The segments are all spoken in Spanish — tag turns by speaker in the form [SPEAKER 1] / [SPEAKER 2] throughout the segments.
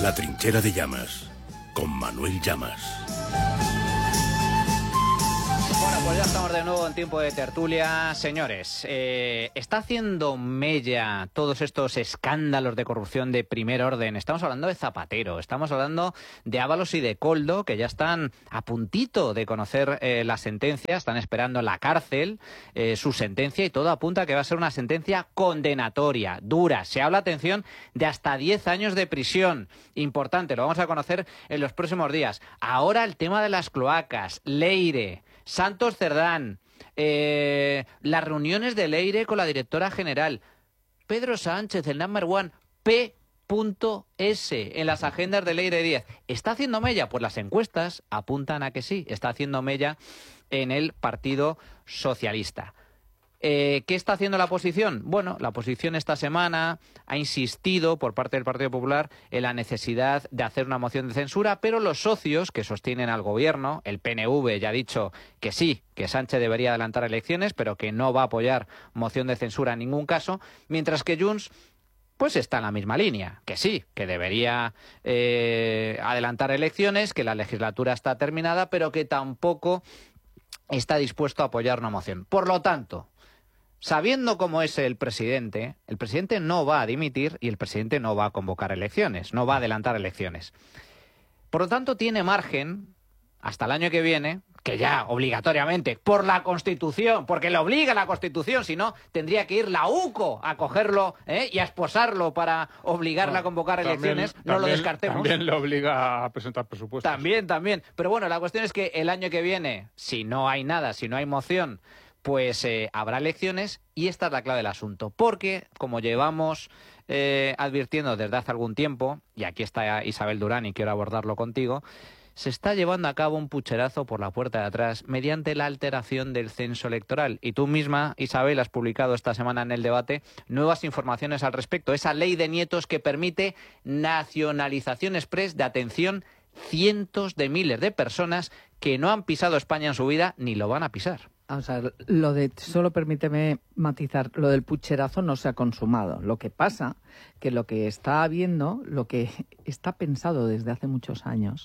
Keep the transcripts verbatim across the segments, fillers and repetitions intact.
[SPEAKER 1] La trinchera de Llamas, con Manuel Llamas.
[SPEAKER 2] Bueno, pues ya estamos de nuevo en tiempo de tertulia. Señores, eh, está haciendo mella todos estos escándalos de corrupción de primer orden. Estamos hablando de Zapatero, estamos hablando de Ábalos y de Koldo, que ya están a puntito de conocer eh, la sentencia, están esperando en la cárcel eh, su sentencia, y todo apunta a que va a ser una sentencia condenatoria, dura. Se habla, atención, de hasta diez años de prisión. Importante, lo vamos a conocer en los próximos días. Ahora el tema de las cloacas, Leire, Santos Cerdán, eh, las reuniones de Leire con la directora general, Pedro Sánchez, el number one, P S en las agendas de Leire Díaz. ¿Está haciendo mella? Pues las encuestas apuntan a que sí, está haciendo mella en el Partido Socialista. Eh, ¿Qué está haciendo la oposición? Bueno, la oposición esta semana ha insistido por parte del Partido Popular en la necesidad de hacer una moción de censura, pero los socios que sostienen al gobierno, el P N V ya ha dicho que sí, que Sánchez debería adelantar elecciones, pero que no va a apoyar moción de censura en ningún caso, mientras que Junts pues está en la misma línea, que sí, que debería eh, adelantar elecciones, que la legislatura está terminada, pero que tampoco está dispuesto a apoyar una moción. Por lo tanto, sabiendo cómo es el presidente, el presidente no va a dimitir y el presidente no va a convocar elecciones, no va a adelantar elecciones. Por lo tanto, tiene margen hasta el año que viene, que ya obligatoriamente, por la Constitución, porque le obliga la Constitución, si no, tendría que ir la U C O a cogerlo ¿eh? y a esposarlo para obligarle no, a convocar
[SPEAKER 3] también,
[SPEAKER 2] elecciones, no
[SPEAKER 3] también,
[SPEAKER 2] lo descartemos.
[SPEAKER 3] También le obliga a presentar presupuestos.
[SPEAKER 2] También, también. Pero bueno, la cuestión es que el año que viene, si no hay nada, si no hay moción, pues eh, habrá elecciones, y esta es la clave del asunto. Porque, como llevamos eh, advirtiendo desde hace algún tiempo, y aquí está Isabel Durán y quiero abordarlo contigo, se está llevando a cabo un pucherazo por la puerta de atrás mediante la alteración del censo electoral. Y tú misma, Isabel, has publicado esta semana en El Debate nuevas informaciones al respecto. Esa ley de nietos que permite nacionalización exprés de, atención, cientos de miles de personas que no han pisado España en su vida ni lo van a pisar.
[SPEAKER 4] O sea, lo de, solo permíteme matizar, lo del pucherazo no se ha consumado. Lo que pasa que lo que está habiendo, lo que está pensado desde hace muchos años,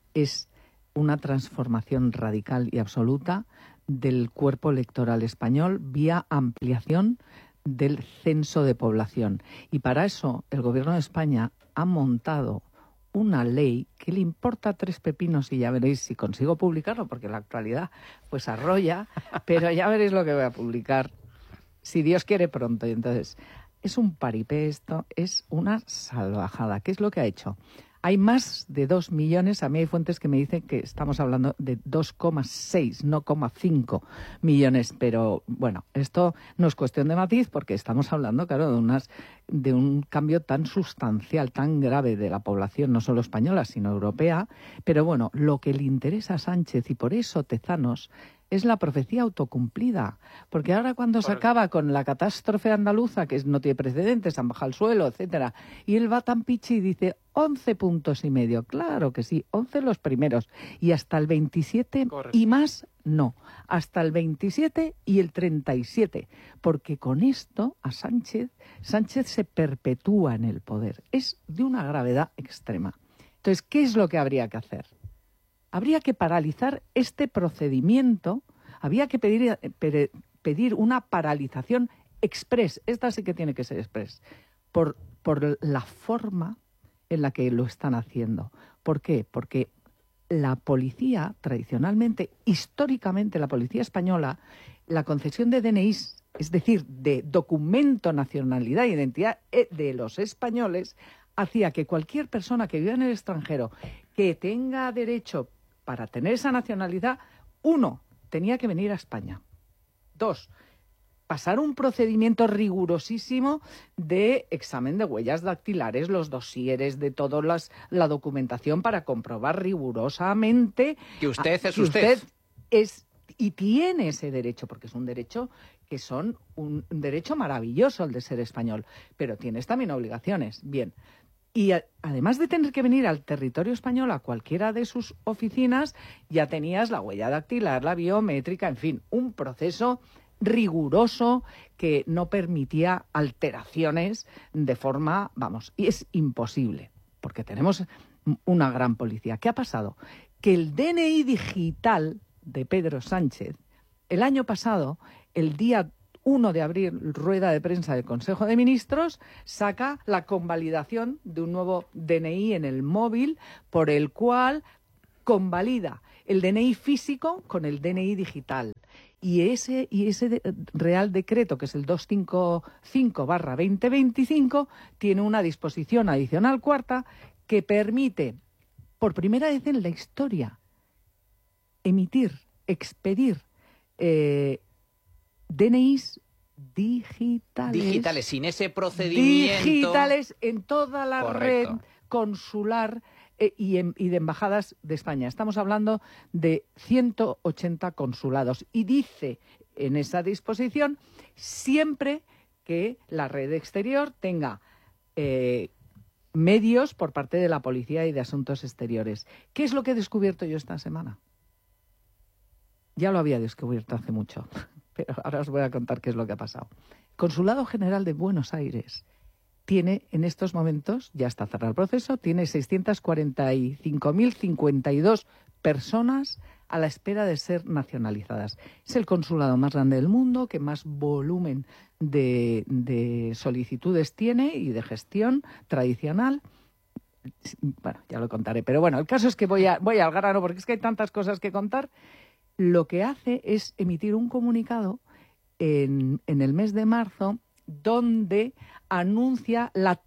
[SPEAKER 4] es una transformación radical y absoluta del cuerpo electoral español vía ampliación del censo de población. Y para eso el Gobierno de España ha montado una ley que le importa tres pepinos, y ya veréis si consigo publicarlo, porque en la actualidad pues arrolla, pero ya veréis lo que voy a publicar, si Dios quiere pronto. Y entonces, es un paripé esto, es una salvajada. ¿Qué es lo que ha hecho? Hay más de dos millones, a mí hay fuentes que me dicen que estamos hablando de dos coma seis, no coma cinco millones, pero bueno, esto no es cuestión de matiz porque estamos hablando, claro, de, unas, de un cambio tan sustancial, tan grave de la población, no solo española, sino europea, pero bueno, lo que le interesa a Sánchez, y por eso Tezanos, es la profecía autocumplida, porque ahora cuando se acaba con la catástrofe andaluza, que no tiene precedentes, han bajado al suelo, etcétera, y él va tan pichi y dice once puntos y medio, claro que sí, once los primeros, y hasta el veintisiete Correcto. Y más no, hasta el veintisiete y el treinta y siete, porque con esto a Sánchez, Sánchez se perpetúa en el poder, es de una gravedad extrema. Entonces, ¿qué es lo que habría que hacer? Habría que paralizar este procedimiento, había que pedir, pedir una paralización express, esta sí que tiene que ser express, por, por la forma en la que lo están haciendo. ¿Por qué? Porque la policía, tradicionalmente, históricamente, la policía española, la concesión de D N Is, es decir, de documento, nacionalidad e identidad de los españoles, hacía que cualquier persona que viva en el extranjero, que tenga derecho para tener esa nacionalidad, uno, tenía que venir a España. Dos, pasar un procedimiento rigurosísimo de examen de huellas dactilares, los dosieres de toda la documentación para comprobar rigurosamente
[SPEAKER 2] que usted es
[SPEAKER 4] que
[SPEAKER 2] usted.
[SPEAKER 4] usted es y tiene ese derecho, porque es un derecho que son un, un derecho maravilloso el de ser español, pero tienes también obligaciones. Bien. Y a, además de tener que venir al territorio español a cualquiera de sus oficinas, ya tenías la huella dactilar, la biométrica, en fin, un proceso riguroso que no permitía alteraciones de forma, vamos, y es imposible. porque tenemos una gran policía. ¿Qué ha pasado? Que el D N I digital de Pedro Sánchez, el año pasado, el día uno de abril, rueda de prensa del Consejo de Ministros, saca la convalidación de un nuevo D N I en el móvil, por el cual convalida el D N I físico con el D N I digital. Y ese, y ese de, Real Decreto, que es el doscientos cincuenta y cinco barra veinte veinticinco, tiene una disposición adicional cuarta que permite, por primera vez en la historia, emitir, expedir eh, D N Is digitales.
[SPEAKER 2] Digitales, sin ese procedimiento.
[SPEAKER 4] Digitales en toda la
[SPEAKER 2] Correcto.
[SPEAKER 4] red consular eh, y, en, y de embajadas de España. Estamos hablando de ciento ochenta consulados. Y dice en esa disposición, siempre que la red exterior tenga eh, medios por parte de la Policía y de Asuntos Exteriores. ¿Qué es lo que he descubierto yo esta semana? Ya lo había descubierto hace mucho, pero ahora os voy a contar qué es lo que ha pasado. Consulado General de Buenos Aires tiene en estos momentos, ya está cerrado el proceso, tiene seiscientas cuarenta y cinco mil cincuenta y dos personas a la espera de ser nacionalizadas. Es el consulado más grande del mundo, que más volumen de, de solicitudes tiene y de gestión tradicional. Bueno, ya lo contaré, pero bueno, el caso es que voy, a, voy al grano porque es que hay tantas cosas que contar. Lo que hace es emitir un comunicado en, en el mes de marzo donde anuncia la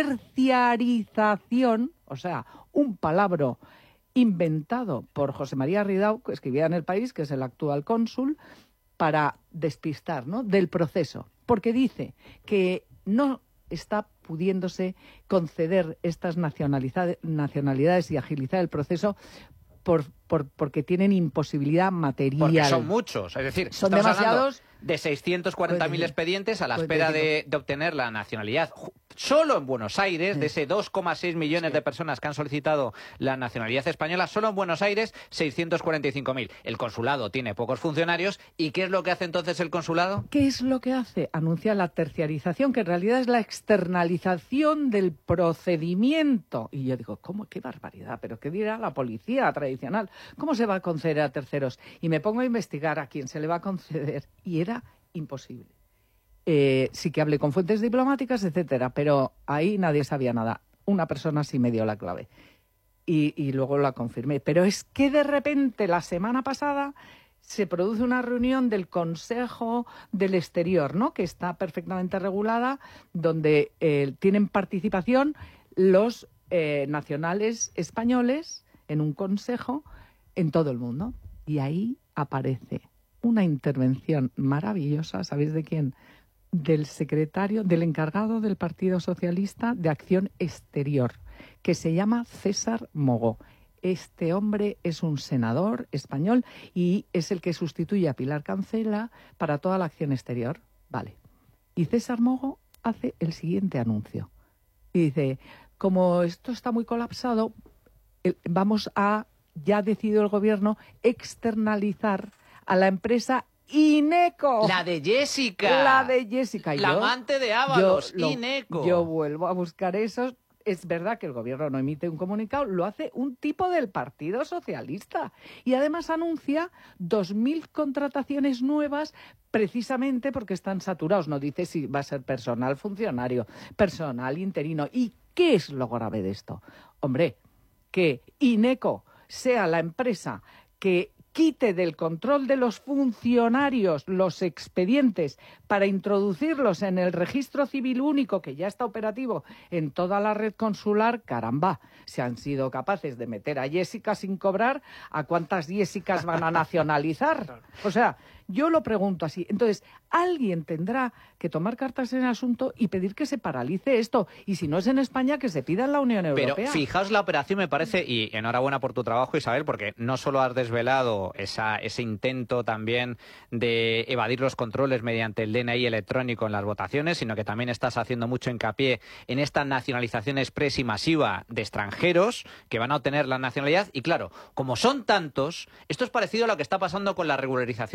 [SPEAKER 4] terciarización, o sea, un palabra inventado por José María Ridao, que escribía en El País, que es el actual cónsul, para despistar, ¿no?, del proceso. Porque dice que no está pudiéndose conceder estas nacionalidades y agilizar el proceso Por, por, porque tienen imposibilidad material.
[SPEAKER 2] Porque son muchos, es decir,
[SPEAKER 4] son
[SPEAKER 2] estamos
[SPEAKER 4] demasiados.
[SPEAKER 2] De seiscientos cuarenta mil expedientes a la espera de, de obtener la nacionalidad. Solo en Buenos Aires, sí. de ese dos coma seis millones sí. de personas que han solicitado la nacionalidad española, solo en Buenos Aires seiscientos cuarenta y cinco mil. El consulado tiene pocos funcionarios. ¿Y qué es lo que hace entonces el consulado?
[SPEAKER 4] ¿Qué es lo que hace? Anuncia la terciarización, que en realidad es la externalización del procedimiento. Y yo digo, ¿cómo? ¡Qué barbaridad! ¿Pero qué dirá la policía tradicional? ¿Cómo se va a conceder a terceros? Y me pongo a investigar a quién se le va a conceder. Y era imposible. Eh, sí que hablé con fuentes diplomáticas, etcétera, pero ahí nadie sabía nada. Una persona sí me dio la clave. Y, y luego la confirmé. Pero es que de repente, la semana pasada, se produce una reunión del Consejo del Exterior, ¿no?, que está perfectamente regulada, donde eh, tienen participación los eh, nacionales españoles en un consejo en todo el mundo. Y ahí aparece una intervención maravillosa, ¿sabéis de quién? Del secretario, del encargado del Partido Socialista de Acción Exterior, que se llama César Mogó. Este hombre es un senador español y es el que sustituye a Pilar Cancela para toda la acción exterior. Vale. Y César Mogó hace el siguiente anuncio. Y dice, como esto está muy colapsado, vamos a, ya ha decidido el gobierno, externalizar a la empresa Ineco.
[SPEAKER 2] La de Jessica.
[SPEAKER 4] La de Jessica.
[SPEAKER 2] La
[SPEAKER 4] yo,
[SPEAKER 2] amante de Ábalos,
[SPEAKER 4] yo, lo,
[SPEAKER 2] Ineco.
[SPEAKER 4] Yo vuelvo a buscar esos. Es verdad que el gobierno no emite un comunicado, lo hace un tipo del Partido Socialista. Y además anuncia dos mil contrataciones nuevas precisamente porque están saturados. No dice si va a ser personal funcionario, personal interino. ¿Y qué es lo grave de esto? Hombre, que Ineco sea la empresa que quite del control de los funcionarios los expedientes para introducirlos en el registro civil único que ya está operativo en toda la red consular. Caramba, si han sido capaces de meter a Jessica sin cobrar, ¿a cuántas Jessicas van a nacionalizar? O sea, yo lo pregunto así. Entonces, alguien tendrá que tomar cartas en el asunto y pedir que se paralice esto. Y si no es en España, que se pida en la Unión Europea.
[SPEAKER 2] Pero fijaos la operación, me parece, y enhorabuena por tu trabajo, Isabel, porque no solo has desvelado esa, ese intento también de evadir los controles mediante el D N I electrónico en las votaciones, sino que también estás haciendo mucho hincapié en esta nacionalización express y masiva de extranjeros que van a obtener la nacionalidad. Y claro, como son tantos, esto es parecido a lo que está pasando con la regularización express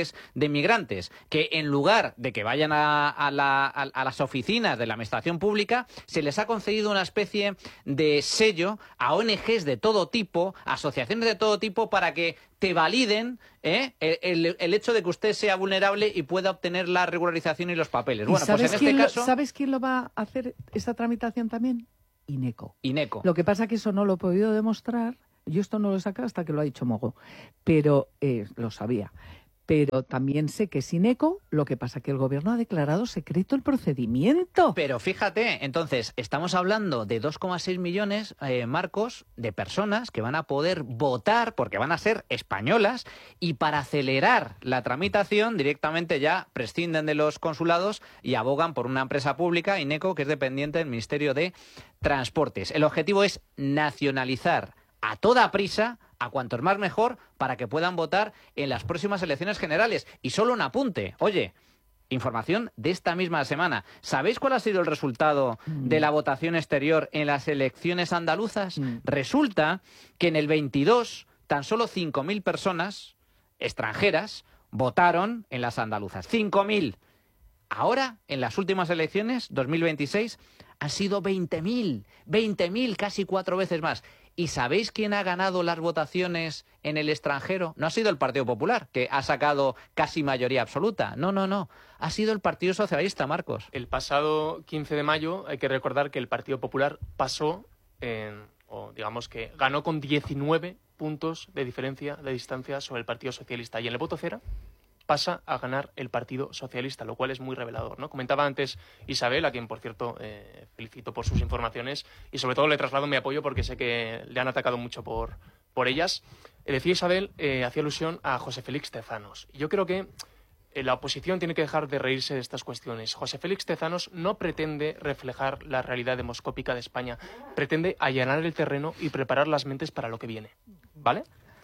[SPEAKER 2] miles de migrantes, que en lugar de que vayan a, a, la, a, a las oficinas de la administración pública, se les ha concedido una especie de sello a O N Ges de todo tipo, asociaciones de todo tipo, para que te validen ¿eh? el, el, el hecho de que usted sea vulnerable y pueda obtener la regularización y los papeles. Bueno, pues en este
[SPEAKER 4] quién
[SPEAKER 2] caso...
[SPEAKER 4] Lo, ¿Sabes quién lo va a hacer esa tramitación también? INECO.
[SPEAKER 2] INECO.
[SPEAKER 4] Lo que pasa que eso no lo he podido demostrar. Yo esto no lo he sacado hasta que lo ha dicho Mogo. Pero eh, lo sabía. Pero también sé que es INECO, lo que pasa que el gobierno ha declarado secreto el procedimiento.
[SPEAKER 2] Pero fíjate, entonces, estamos hablando de dos coma seis millones, eh, Marcos, de personas que van a poder votar porque van a ser españolas, y para acelerar la tramitación directamente ya prescinden de los consulados y abogan por una empresa pública, INECO, que es dependiente del Ministerio de Transportes. El objetivo es nacionalizar a toda prisa, a cuantos más mejor, para que puedan votar en las próximas elecciones generales. Y solo un apunte. Oye, información de esta misma semana. ¿Sabéis cuál ha sido el resultado mm. de la votación exterior en las elecciones andaluzas? Mm. Resulta que en el veintidós, tan solo cinco mil personas extranjeras votaron en las andaluzas. cinco mil. Ahora, en las últimas elecciones, dos mil veintiséis, han sido veinte mil. veinte mil, casi cuatro veces más. ¿Y sabéis quién ha ganado las votaciones en el extranjero? No ha sido el Partido Popular, que ha sacado casi mayoría absoluta. No, no, no. Ha sido el Partido Socialista, Marcos.
[SPEAKER 5] El pasado quince de mayo hay que recordar que el Partido Popular pasó, en, o digamos que ganó con diecinueve puntos de diferencia, de distancia sobre el Partido Socialista. Y en el voto cero pasa a ganar el Partido Socialista, lo cual es muy revelador, ¿no? Comentaba antes Isabel, a quien, por cierto, eh, felicito por sus informaciones y, sobre todo, le traslado mi apoyo porque sé que le han atacado mucho por, por ellas. Eh, decía Isabel, eh, hacía alusión a José Félix Tezanos. Y yo creo que eh, la oposición tiene que dejar de reírse de estas cuestiones. José Félix Tezanos no pretende reflejar la realidad demoscópica de España, pretende allanar el terreno y preparar las mentes para lo que viene, ¿vale?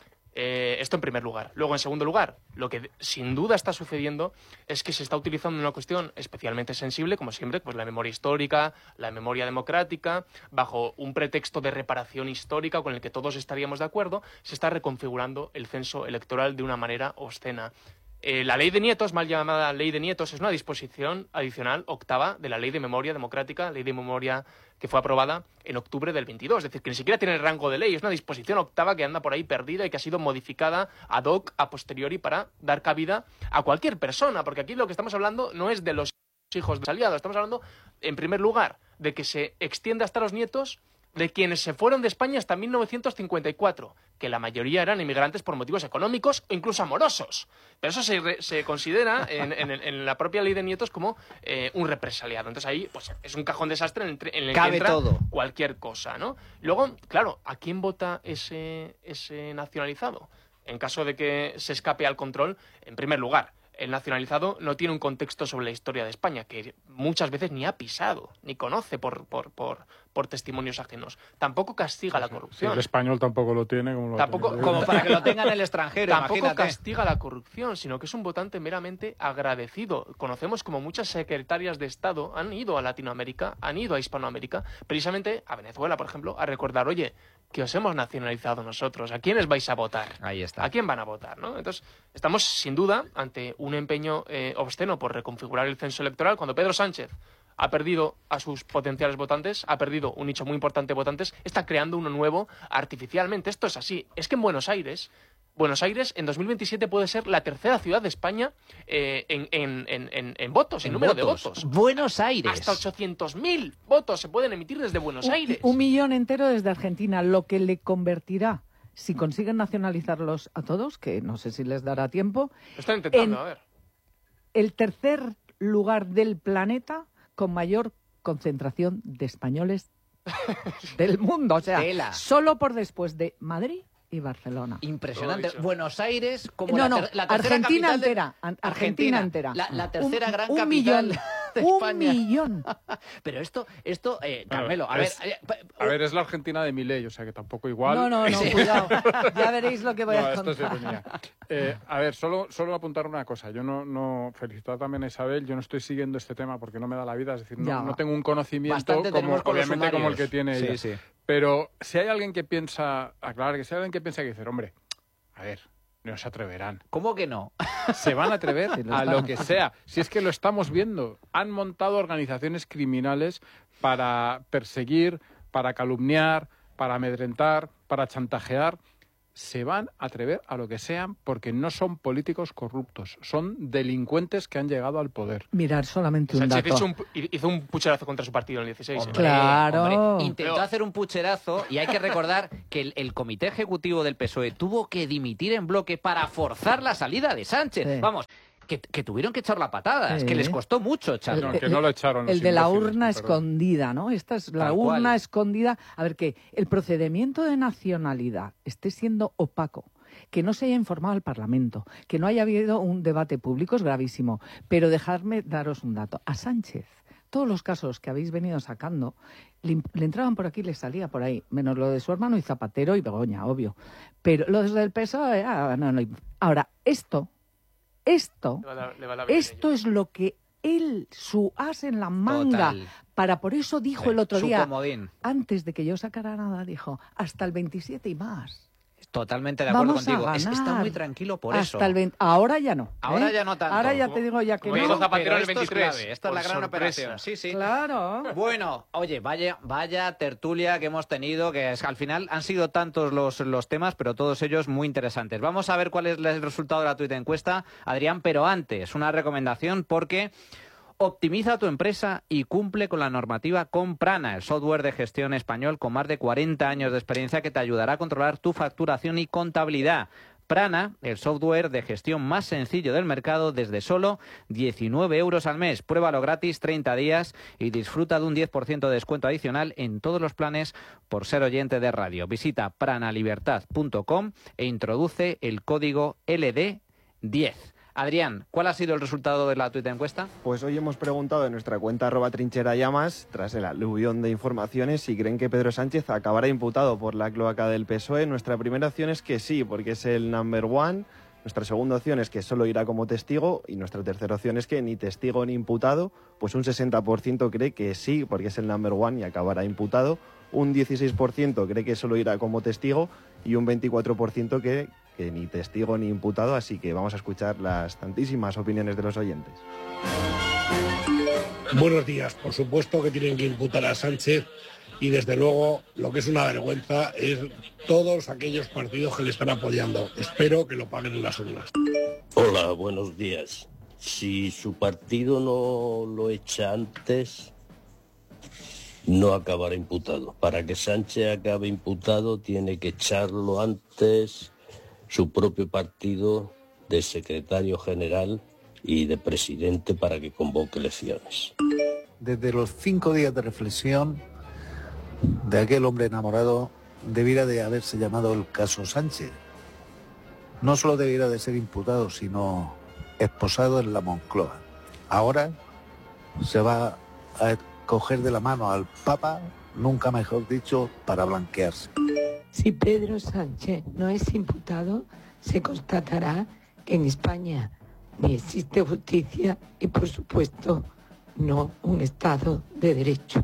[SPEAKER 5] Eh, esto en primer lugar. Luego, en segundo lugar, lo que sin duda está sucediendo es que se está utilizando una cuestión especialmente sensible, como siempre, pues la memoria histórica, la memoria democrática, bajo un pretexto de reparación histórica con el que todos estaríamos de acuerdo, se está reconfigurando el censo electoral de una manera obscena. Eh, la ley de nietos, mal llamada ley de nietos, es una disposición adicional octava de la ley de memoria democrática, ley de memoria que fue aprobada en octubre del veintidós. Es decir, que ni siquiera tiene rango de ley, es una disposición octava que anda por ahí perdida y que ha sido modificada ad hoc, a posteriori, para dar cabida a cualquier persona, porque aquí lo que estamos hablando no es de los hijos de los aliados, estamos hablando, en primer lugar, de que se extienda hasta los nietos de quienes se fueron de España hasta mil novecientos cincuenta y cuatro, que la mayoría eran inmigrantes por motivos económicos o incluso amorosos. Pero eso se, re, se considera en, en, en la propia ley de nietos como eh, un represaliado. Entonces ahí pues es un cajón desastre en el, en el
[SPEAKER 2] Cabe
[SPEAKER 5] que entra
[SPEAKER 2] todo.
[SPEAKER 5] Cualquier cosa, ¿no? Luego, claro, ¿a quién vota ese, ese nacionalizado? En caso de que se escape al control, en primer lugar, el nacionalizado no tiene un contexto sobre la historia de España, que muchas veces ni ha pisado, ni conoce por, por, por, por testimonios ajenos. Tampoco castiga la corrupción.
[SPEAKER 3] Sí, el español tampoco lo tiene. Como, lo
[SPEAKER 5] tampoco,
[SPEAKER 3] tiene.
[SPEAKER 2] Como para que lo tenga en el extranjero,
[SPEAKER 5] Tampoco
[SPEAKER 2] imagínate.
[SPEAKER 5] castiga la corrupción, sino que es un votante meramente agradecido. Conocemos como muchas secretarias de Estado han ido a Latinoamérica, han ido a Hispanoamérica, precisamente a Venezuela, por ejemplo, a recordar, oye, que os hemos nacionalizado nosotros, ¿a quiénes vais a votar?
[SPEAKER 2] Ahí está.
[SPEAKER 5] ¿A quién van a votar? ¿No? Entonces, estamos sin duda ante un empeño eh, obsceno por reconfigurar el censo electoral cuando Pedro Sánchez ha perdido a sus potenciales votantes, ha perdido un nicho muy importante de votantes, está creando uno nuevo artificialmente. Esto es así. Es que en Buenos Aires, Buenos Aires en dos mil veintisiete puede ser la tercera ciudad de España eh, en, en, en, en, en votos, en, en número
[SPEAKER 2] votos.
[SPEAKER 5] de votos.
[SPEAKER 2] Buenos Aires.
[SPEAKER 5] Hasta ochocientos mil votos se pueden emitir desde Buenos
[SPEAKER 4] un,
[SPEAKER 5] Aires.
[SPEAKER 4] Un millón entero desde Argentina, lo que le convertirá, si consiguen nacionalizarlos a todos, que no sé si les dará tiempo,
[SPEAKER 5] Lo están intentando,
[SPEAKER 4] en
[SPEAKER 5] a ver.
[SPEAKER 4] el tercer lugar del planeta con mayor concentración de españoles del mundo. O sea,
[SPEAKER 2] Tela.
[SPEAKER 4] solo por después de Madrid y Barcelona.
[SPEAKER 2] Impresionante.
[SPEAKER 5] Todo dicho.
[SPEAKER 2] Buenos Aires como
[SPEAKER 4] no,
[SPEAKER 2] la,
[SPEAKER 4] no,
[SPEAKER 2] ter la tercera
[SPEAKER 4] Argentina
[SPEAKER 2] capital de...
[SPEAKER 4] entera. An Argentina, Argentina entera.
[SPEAKER 2] La, la tercera
[SPEAKER 4] un,
[SPEAKER 2] gran
[SPEAKER 4] un
[SPEAKER 2] capital
[SPEAKER 4] millón,
[SPEAKER 2] de
[SPEAKER 4] un
[SPEAKER 2] España.
[SPEAKER 4] millón.
[SPEAKER 2] Pero esto, esto eh,
[SPEAKER 3] Bueno,
[SPEAKER 2] Carmelo, a ver...
[SPEAKER 3] es-
[SPEAKER 2] eh,
[SPEAKER 3] A ver, es la Argentina de Milei, o sea que tampoco igual.
[SPEAKER 4] No, no, no,
[SPEAKER 2] Sí.
[SPEAKER 4] cuidado. Ya veréis lo que voy
[SPEAKER 3] No,
[SPEAKER 4] a
[SPEAKER 3] esto es
[SPEAKER 4] contar.
[SPEAKER 3] ironía. Eh, a ver, solo, solo apuntar una cosa. Yo no, no felicitar también a Isabel. Yo no estoy siguiendo este tema porque no me da la vida. Es decir,
[SPEAKER 4] Ya.
[SPEAKER 3] no, no tengo un conocimiento
[SPEAKER 2] Bastante
[SPEAKER 3] como,
[SPEAKER 2] tenemos con los
[SPEAKER 3] obviamente como el
[SPEAKER 2] sumarios.
[SPEAKER 3] que tiene
[SPEAKER 2] Sí,
[SPEAKER 3] ella.
[SPEAKER 2] sí.
[SPEAKER 3] Pero si hay alguien que piensa, aclarar que si hay alguien que piensa que dice, hombre, a ver, No se atreverán.
[SPEAKER 2] ¿Cómo que no?
[SPEAKER 3] Se van a atrever
[SPEAKER 4] Sí, lo
[SPEAKER 3] a
[SPEAKER 4] están.
[SPEAKER 3] lo que sea. Si es que lo estamos viendo. Han montado organizaciones criminales para perseguir, para calumniar, para amedrentar, para chantajear. Se van a atrever a lo que sean porque no son políticos corruptos. Son delincuentes que han llegado al poder.
[SPEAKER 4] Mirar solamente un
[SPEAKER 5] Sánchez
[SPEAKER 4] dato.
[SPEAKER 5] hizo un, hizo un pucherazo contra su partido en el dieciséis.
[SPEAKER 2] Hombre,
[SPEAKER 4] Claro.
[SPEAKER 2] hombre, intentó
[SPEAKER 5] Pero-
[SPEAKER 2] hacer un pucherazo y hay que recordar que el, el comité ejecutivo del P S O E tuvo que dimitir en bloque para forzar la salida de Sánchez.
[SPEAKER 4] Sí.
[SPEAKER 2] Vamos, que, que tuvieron que echar la patada, es
[SPEAKER 4] Sí.
[SPEAKER 2] que les costó mucho echarlo.
[SPEAKER 3] Aunque no lo echaron los
[SPEAKER 4] El de la
[SPEAKER 3] imbéciles,
[SPEAKER 4] urna
[SPEAKER 3] con perdón.
[SPEAKER 4] escondida, ¿no? Esta es la
[SPEAKER 2] Tal
[SPEAKER 4] urna
[SPEAKER 2] cual.
[SPEAKER 4] escondida. A ver, que el procedimiento de nacionalidad esté siendo opaco, que no se haya informado al Parlamento, que no haya habido un debate público es gravísimo. Pero dejadme daros un dato. A Sánchez, todos los casos que habéis venido sacando, le, le entraban por aquí y le salía por ahí, menos lo de su hermano y Zapatero y Begoña, obvio. Pero los del P S O E, ah, no, no. Ahora, esto, esto,
[SPEAKER 5] Le va a dar- le va a dar bien
[SPEAKER 4] esto
[SPEAKER 5] ello.
[SPEAKER 4] es lo que él, su as en la manga,
[SPEAKER 2] Total.
[SPEAKER 4] para por eso dijo
[SPEAKER 2] Sí,
[SPEAKER 4] el otro
[SPEAKER 2] su
[SPEAKER 4] día,
[SPEAKER 2] comodín.
[SPEAKER 4] antes de que yo sacara nada, dijo, hasta el veintisiete y más.
[SPEAKER 2] Totalmente de acuerdo
[SPEAKER 4] Vamos a
[SPEAKER 2] contigo. Es- está
[SPEAKER 4] ganar.
[SPEAKER 2] muy tranquilo por
[SPEAKER 4] hasta
[SPEAKER 2] eso.
[SPEAKER 4] El veinte Ahora ya no.
[SPEAKER 2] Ahora
[SPEAKER 4] ¿eh?
[SPEAKER 2] ya no tanto.
[SPEAKER 4] Ahora ya
[SPEAKER 5] Como-
[SPEAKER 4] te digo ya que
[SPEAKER 5] como
[SPEAKER 4] no.
[SPEAKER 5] dijo Zapatero
[SPEAKER 2] Pero
[SPEAKER 5] en el
[SPEAKER 2] esto es
[SPEAKER 5] veintitrés,
[SPEAKER 2] clave, esta es
[SPEAKER 5] por
[SPEAKER 2] la gran
[SPEAKER 5] sorpresa.
[SPEAKER 2] operación. Sí, sí.
[SPEAKER 4] Claro.
[SPEAKER 2] Bueno, oye, vaya, vaya tertulia que hemos tenido, que es, al final han sido tantos los, los temas, pero todos ellos muy interesantes. Vamos a ver cuál es el resultado de la tuita encuesta, Adrián, pero antes, una recomendación porque optimiza tu empresa y cumple con la normativa con Prana, el software de gestión español con más de cuarenta años de experiencia que te ayudará a controlar tu facturación y contabilidad. Prana, el software de gestión más sencillo del mercado desde solo diecinueve euros al mes. Pruébalo gratis treinta días y disfruta de un diez por ciento de descuento adicional en todos los planes por ser oyente de radio. Visita pranalibertad punto com e introduce el código L D diez. Adrián, ¿cuál ha sido el resultado de la tuita encuesta?
[SPEAKER 6] Pues hoy hemos preguntado en nuestra cuenta arroba trinchera llamas, tras el aluvión de informaciones, si creen que Pedro Sánchez acabará imputado por la cloaca del P S O E. Nuestra primera opción es que sí, porque es el number one. Nuestra segunda opción es que solo irá como testigo. Y nuestra tercera opción es que ni testigo ni imputado. Pues un sesenta por ciento cree que sí, porque es el number one y acabará imputado. Un dieciséis por ciento cree que solo irá como testigo y un veinticuatro por ciento que, que ni testigo ni imputado. Así que vamos a escuchar las tantísimas opiniones de los oyentes.
[SPEAKER 7] Buenos días. Por supuesto que tienen que imputar a Sánchez y desde luego lo que es una vergüenza es todos aquellos partidos que le están apoyando. Espero que lo paguen en las urnas.
[SPEAKER 8] Hola, buenos días. Si su partido no lo echa antes, no acabará imputado. Para que Sánchez acabe imputado tiene que echarlo antes su propio partido de secretario general y de presidente para que convoque elecciones.
[SPEAKER 9] Desde los cinco días de reflexión de aquel hombre enamorado, debiera de haberse llamado el caso Sánchez. No solo debiera de ser imputado, sino esposado en la Moncloa. Ahora se va a coger de la mano al Papa, nunca mejor dicho, para blanquearse.
[SPEAKER 10] Si Pedro Sánchez no es imputado, se constatará que en España ni existe justicia y, por supuesto, no un Estado de Derecho.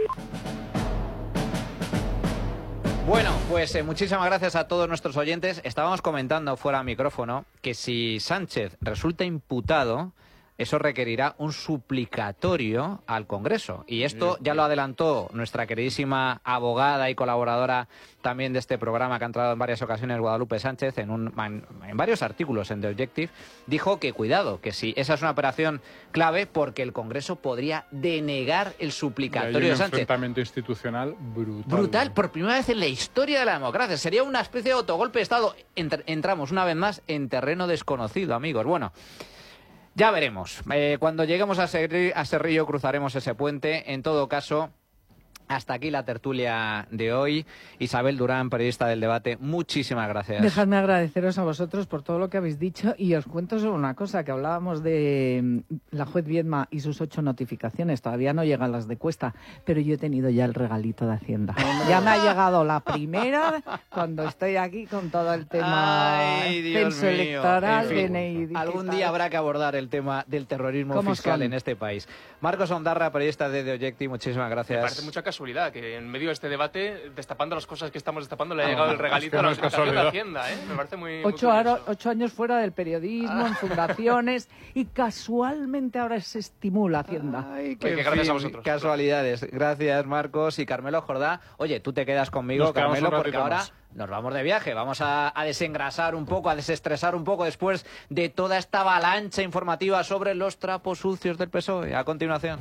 [SPEAKER 2] Bueno, pues eh, muchísimas gracias a todos nuestros oyentes. Estábamos comentando fuera de micrófono que si Sánchez resulta imputado, eso requerirá un suplicatorio al Congreso. Y esto ya lo adelantó nuestra queridísima abogada y colaboradora también de este programa que ha entrado en varias ocasiones, Guadalupe Sánchez, en, un, en, en varios artículos en The Objective. Dijo que cuidado, que si esa es una operación clave porque el Congreso podría denegar el
[SPEAKER 3] Y hay
[SPEAKER 2] suplicatorio
[SPEAKER 3] un
[SPEAKER 2] de Sánchez.
[SPEAKER 3] enfrentamiento institucional brutal.
[SPEAKER 2] Brutal, por primera vez en la historia de la democracia. Sería una especie de autogolpe de Estado. Entr- entramos una vez más en terreno desconocido, amigos. Bueno, ya veremos. Eh, cuando lleguemos a, Serri- a Serrillo cruzaremos ese puente. En todo caso, hasta aquí la tertulia de hoy. Isabel Durán, periodista del Debate, muchísimas gracias.
[SPEAKER 4] Dejadme agradeceros a vosotros por todo lo que habéis dicho y os cuento sobre una cosa, que hablábamos de mm, la juez Viedma y sus ocho notificaciones. Todavía no llegan las de Cuesta, pero yo he tenido ya el regalito de Hacienda. Ya me ha llegado la primera cuando estoy aquí con todo el tema
[SPEAKER 2] Ay, Dios
[SPEAKER 4] censo
[SPEAKER 2] mío.
[SPEAKER 4] electoral,
[SPEAKER 2] En fin,
[SPEAKER 4] D N I digital.
[SPEAKER 2] algún día habrá que abordar el tema del terrorismo
[SPEAKER 4] ¿Cómo
[SPEAKER 2] fiscal
[SPEAKER 4] son?
[SPEAKER 2] en este país. Marcos Ondarra, periodista de The Objective, muchísimas
[SPEAKER 5] Me
[SPEAKER 2] gracias.
[SPEAKER 5] parece mucho caso. casualidad que en medio de este debate, destapando las cosas que estamos destapando, le ha
[SPEAKER 3] Ah,
[SPEAKER 5] llegado
[SPEAKER 3] no,
[SPEAKER 5] el regalito
[SPEAKER 3] es que
[SPEAKER 5] a
[SPEAKER 3] no
[SPEAKER 5] la
[SPEAKER 3] es
[SPEAKER 5] Diputación de
[SPEAKER 3] casualidad.
[SPEAKER 5] Hacienda, ¿eh? Me parece muy, muy
[SPEAKER 4] Ocho,
[SPEAKER 5] curioso.
[SPEAKER 4] aro- ocho años fuera del periodismo, en fundaciones, y casualmente ahora se estimula Hacienda.
[SPEAKER 2] Ay,
[SPEAKER 5] Oye, que gracias a vosotros.
[SPEAKER 2] Casualidades. Gracias, Marcos y Carmelo Jordá. Oye, tú te quedas conmigo,
[SPEAKER 3] Nos quedamos
[SPEAKER 2] Carmelo,
[SPEAKER 3] un
[SPEAKER 2] porque
[SPEAKER 3] ratito
[SPEAKER 2] ahora
[SPEAKER 3] más.
[SPEAKER 2] nos vamos de viaje. Vamos a, a desengrasar un poco, a desestresar un poco después de toda esta avalancha informativa sobre los trapos sucios del P S O E. A continuación.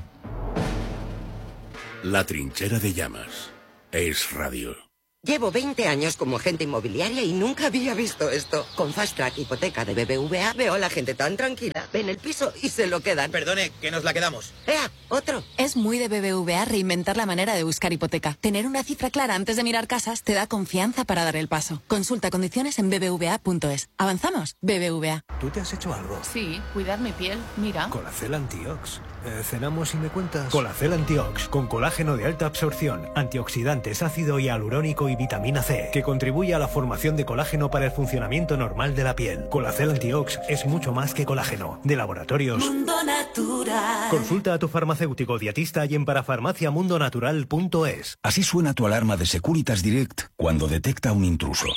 [SPEAKER 1] La trinchera de llamas. Es radio.
[SPEAKER 11] Llevo veinte años como agente inmobiliaria y nunca había visto esto. Con Fast Track Hipoteca de B B V A veo a la gente tan tranquila. Ven el piso y se lo quedan.
[SPEAKER 12] Perdone, que nos la quedamos.
[SPEAKER 11] ¡Ea! ¡Otro!
[SPEAKER 13] Es muy de B B V A reinventar la manera de buscar hipoteca. Tener una cifra clara antes de mirar casas te da confianza para dar el paso. Consulta condiciones en b b v a punto es. ¿Avanzamos? B B V A.
[SPEAKER 12] ¿Tú te has hecho algo?
[SPEAKER 14] Sí, cuidar mi piel. Mira.
[SPEAKER 12] Colacel Antiox. Eh, ¿Cenamos y me cuentas? Colacel Antiox, con colágeno de alta absorción, antioxidantes, ácido hialurónico y vitamina C, que contribuye a la formación de colágeno para el funcionamiento normal de la piel. Colacel Antiox es mucho más que colágeno. De laboratorios
[SPEAKER 13] Mundo Natural.
[SPEAKER 12] Consulta a tu farmacéutico dietista y en parafarmacia mundo natural punto es.
[SPEAKER 15] Así suena tu alarma de Securitas Direct cuando detecta un intruso.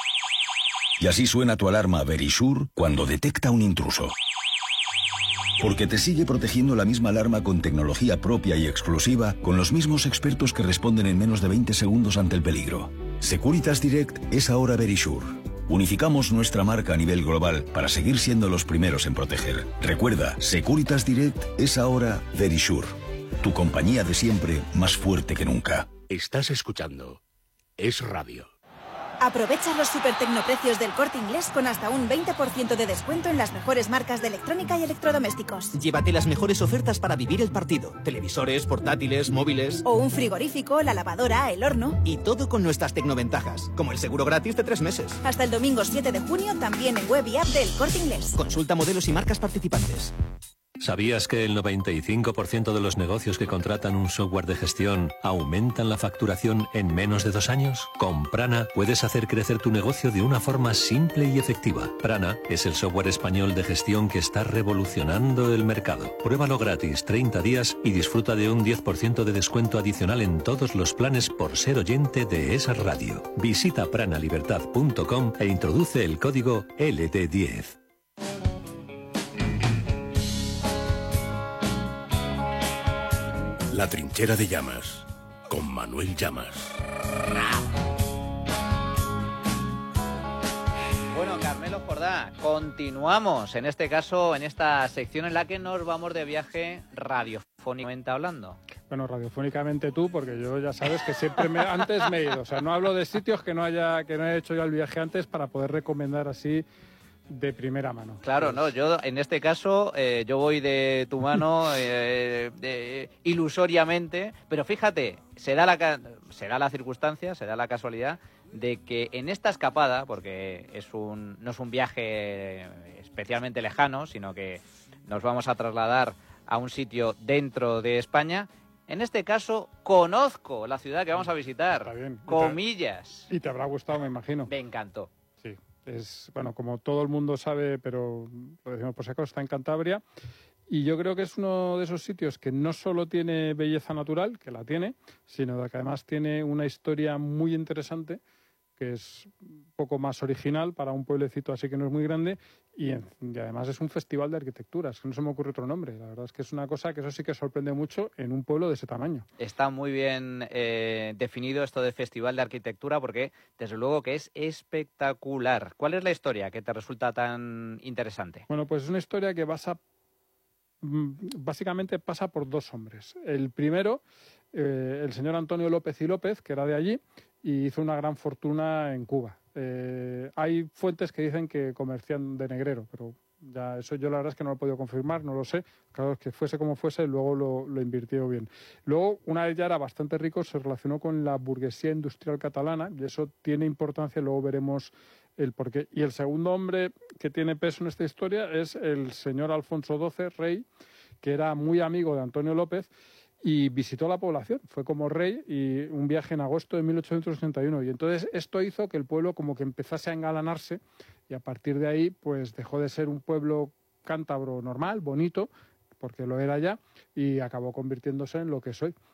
[SPEAKER 15] Y así suena tu alarma Verisure cuando detecta un intruso. Porque te sigue protegiendo la misma alarma con tecnología propia y exclusiva, con los mismos expertos que responden en menos de veinte segundos ante el peligro. Securitas Direct es ahora Verisure. Unificamos nuestra marca a nivel global para seguir siendo los primeros en proteger. Recuerda, Securitas Direct es ahora Verisure. Tu compañía de siempre, más fuerte que nunca.
[SPEAKER 1] Estás escuchando. Es radio.
[SPEAKER 16] Aprovecha los super tecnoprecios del Corte Inglés con hasta un veinte por ciento de descuento en las mejores marcas de electrónica y electrodomésticos.
[SPEAKER 17] Llévate las mejores ofertas para vivir el partido. Televisores, portátiles, móviles...
[SPEAKER 16] O un frigorífico, la lavadora, el horno...
[SPEAKER 17] Y todo con nuestras tecnoventajas, como el seguro gratis de tres meses.
[SPEAKER 16] Hasta el domingo siete de junio también en web y app del Corte Inglés.
[SPEAKER 17] Consulta modelos y marcas participantes.
[SPEAKER 18] ¿Sabías que el noventa y cinco por ciento de los negocios que contratan un software de gestión aumentan la facturación en menos de dos años? Con Prana puedes hacer crecer tu negocio de una forma simple y efectiva. Prana es el software español de gestión que está revolucionando el mercado. Pruébalo gratis treinta días y disfruta de un diez por ciento de descuento adicional en todos los planes por ser oyente de esa radio. Visita pranalibertad punto com e introduce el código L D diez.
[SPEAKER 1] La trinchera de llamas. Con Manuel Llamas.
[SPEAKER 2] Bueno, Carmelo Jordá, continuamos en este caso, en esta sección en la que nos vamos de viaje radiofónicamente hablando.
[SPEAKER 3] Bueno, radiofónicamente tú, porque yo ya sabes que siempre me, antes me he ido. O sea, no hablo de sitios que no haya que no haya hecho yo el viaje antes para poder recomendar así de primera mano.
[SPEAKER 2] Claro, no, yo en este caso eh, yo voy de tu mano eh, de, ilusoriamente, pero fíjate, se da, la, se da la circunstancia, se da la casualidad de que en esta escapada, porque es un, no es un viaje especialmente lejano, sino que nos vamos a trasladar a un sitio dentro de España, en este caso conozco la ciudad que vamos a visitar,
[SPEAKER 3] Está bien.
[SPEAKER 2] comillas.
[SPEAKER 3] Y te habrá gustado, me imagino.
[SPEAKER 2] Me encantó.
[SPEAKER 3] Sí, es, bueno, como todo el mundo sabe, pero lo decimos por si acaso, está en Cantabria. Y yo creo que es uno de esos sitios que no solo tiene belleza natural, que la tiene, sino que además tiene una historia muy interesante, que es un poco más original para un pueblecito así que no es muy grande, y, y además es un festival de arquitectura, es que no se me ocurre otro nombre. La verdad es que es una cosa que eso sí que sorprende mucho en un pueblo de ese tamaño.
[SPEAKER 2] Está muy bien eh, definido esto de festival de arquitectura porque desde luego que es espectacular. ¿Cuál es la historia que te resulta tan interesante?
[SPEAKER 3] Bueno, pues es una historia que basa, básicamente pasa por dos hombres. El primero, eh, el señor Antonio López y López, que era de allí, y hizo una gran fortuna en Cuba. Eh, hay fuentes que dicen que comercian de negrero, pero ya eso yo la verdad es que no lo he podido confirmar, no lo sé. Claro, que fuese como fuese, luego lo, lo invirtió bien. Luego, una vez ya era bastante rico, se relacionó con la burguesía industrial catalana, y eso tiene importancia, luego veremos el porqué. Y el segundo hombre que tiene peso en esta historia es el señor Alfonso doce, rey, que era muy amigo de Antonio López, y visitó la población, fue como rey, y un viaje en agosto de mil ochocientos sesenta y uno. Y entonces esto hizo que el pueblo como que empezase a engalanarse, y a partir de ahí pues dejó de ser un pueblo cántabro normal, bonito, porque lo era ya, y acabó convirtiéndose en lo que es hoy.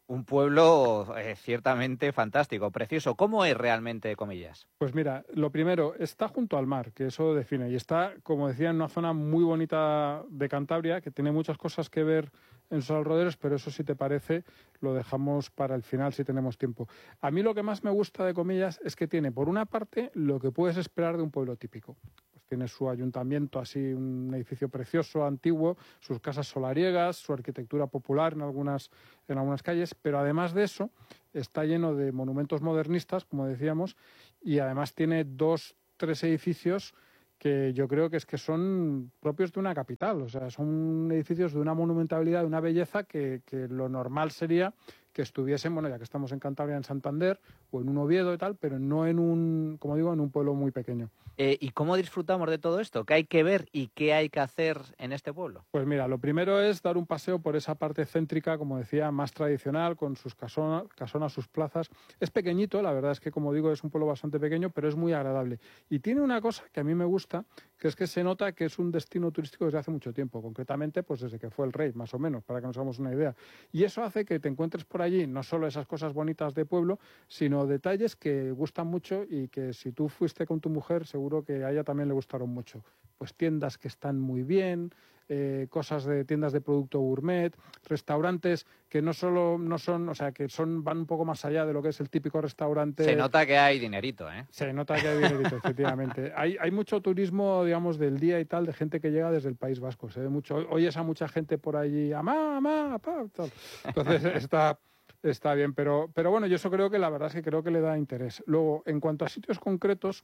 [SPEAKER 2] Un pueblo eh, ciertamente fantástico, precioso. ¿Cómo es realmente Comillas?
[SPEAKER 3] Pues mira, lo primero, está junto al mar, que eso define, y está, como decía, en una zona muy bonita de Cantabria, que tiene muchas cosas que ver en sus alrededores, pero eso, si te parece, lo dejamos para el final si tenemos tiempo. A mí lo que más me gusta de Comillas es que tiene, por una parte, lo que puedes esperar de un pueblo típico. Pues tiene su ayuntamiento, así un edificio precioso, antiguo, sus casas solariegas, su arquitectura popular en algunas, en algunas calles, pero además de eso está lleno de monumentos modernistas, como decíamos, y además tiene dos, tres edificios que yo creo que es que son propios de una capital, o sea, son edificios de una monumentalidad, de una belleza que, que lo normal sería que estuviesen, bueno, ya que estamos en Cantabria, en Santander o en un Oviedo y tal, pero no en un, como digo, en un pueblo muy pequeño.
[SPEAKER 2] Eh, ¿Y cómo disfrutamos de todo esto? ¿Qué hay que ver y qué hay que hacer en este pueblo?
[SPEAKER 3] Pues mira, lo primero es dar un paseo por esa parte céntrica, como decía, más tradicional, con sus casonas, casonas, sus plazas. Es pequeñito, la verdad es que, como digo, es un pueblo bastante pequeño, pero es muy agradable. Y tiene una cosa que a mí me gusta, que es que se nota que es un destino turístico desde hace mucho tiempo, concretamente pues desde que fue el rey, más o menos, para que nos hagamos una idea. Y eso hace que te encuentres por allí no solo esas cosas bonitas de pueblo, sino detalles que gustan mucho y que si tú fuiste con tu mujer seguro que a ella también le gustaron mucho. Pues tiendas que están muy bien, eh, cosas de tiendas de producto gourmet, restaurantes que no solo no son, o sea, que son van un poco más allá de lo que es el típico restaurante.
[SPEAKER 2] Se nota que hay dinerito, ¿eh?
[SPEAKER 3] Se nota que hay dinerito, efectivamente. Hay, hay mucho turismo, digamos, del día y tal, de gente que llega desde el País Vasco. Se ve mucho, oyes a mucha gente por allí, amá, amá, apá, tal. Entonces está... Está bien, pero, pero bueno, yo eso creo que la verdad es que creo que le da interés. Luego, en cuanto a sitios concretos,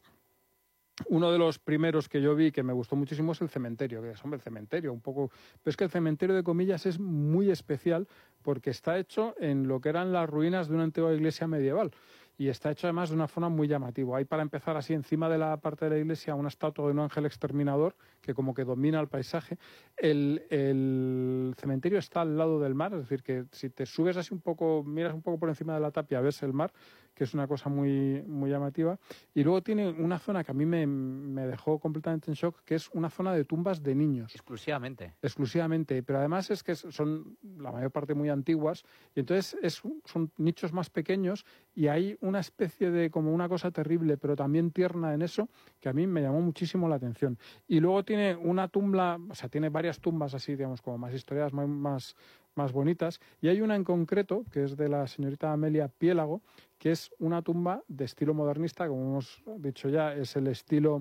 [SPEAKER 3] uno de los primeros que yo vi que me gustó muchísimo es el cementerio, que es, hombre, el cementerio, un poco... Pero es que el cementerio de Comillas es muy especial porque está hecho en lo que eran las ruinas de una antigua iglesia medieval. Y está hecho además de una forma muy llamativa. Hay, para empezar, así encima de la parte de la iglesia una estatua de un ángel exterminador que como que domina el paisaje. El, el cementerio está al lado del mar, es decir, que si te subes así un poco, miras un poco por encima de la tapia, ves el mar, que es una cosa muy, muy llamativa. Y luego tiene una zona que a mí me, me dejó completamente en shock, que es una zona de tumbas de niños.
[SPEAKER 2] Exclusivamente.
[SPEAKER 3] Exclusivamente, pero además es que son la mayor parte muy antiguas, y entonces es, son nichos más pequeños y hay una especie de, como una cosa terrible, pero también tierna en eso, que a mí me llamó muchísimo la atención. Y luego tiene una tumba, o sea, tiene varias tumbas así, digamos, como más historiadas, más, más, más bonitas, y hay una en concreto, que es de la señorita Amelia Piélago, que es una tumba de estilo modernista, como hemos dicho ya, es el estilo